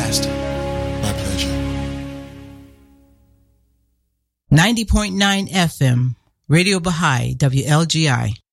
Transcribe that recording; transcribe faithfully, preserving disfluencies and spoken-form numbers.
Master. My pleasure. ninety point nine F M, Radio Baha'i, W L G I.